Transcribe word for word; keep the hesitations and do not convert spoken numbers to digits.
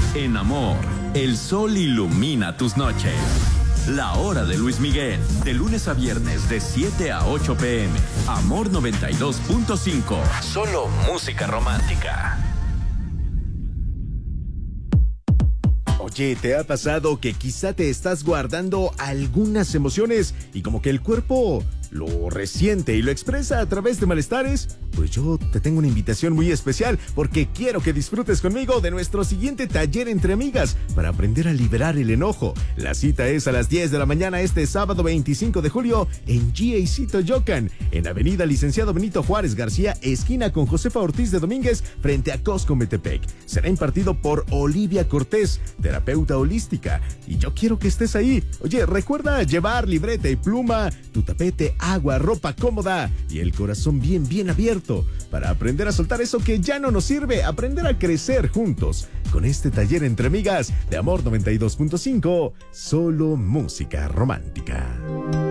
En Amor, el sol ilumina tus noches. La hora de Luis Miguel, de lunes a viernes de siete a ocho pe eme. Amor noventa y dos punto cinco. Solo música romántica. Oye, ¿te ha pasado que quizá te estás guardando algunas emociones y como que el cuerpo lo resiente y lo expresa a través de malestares? Pues yo te tengo una invitación muy especial porque quiero que disfrutes conmigo de nuestro siguiente taller entre amigas para aprender a liberar el enojo. La cita es a las diez de la mañana este sábado veinticinco de julio en G A C Toyocan, en Avenida Licenciado Benito Juárez García, esquina con Josefa Ortiz de Domínguez, frente a Costco Metepec. Será impartido por Olivia Cortés, terapeuta holística, y yo quiero que estés ahí. Oye, recuerda llevar libreta y pluma, tu tapete, agua, ropa cómoda y el corazón bien, bien abierto para aprender a soltar eso que ya no nos sirve, aprender a crecer juntos con este taller entre amigas de Amor noventa y dos punto cinco, solo música romántica.